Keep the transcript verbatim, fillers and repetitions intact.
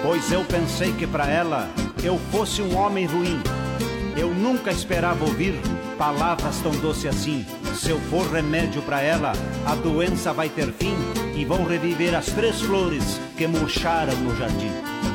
pois eu pensei que pra ela eu fosse um homem ruim. Eu nunca esperava ouvir palavras tão doces assim. Se eu for remédio pra ela, a doença vai ter fim e vão reviver as três flores que murcharam no jardim.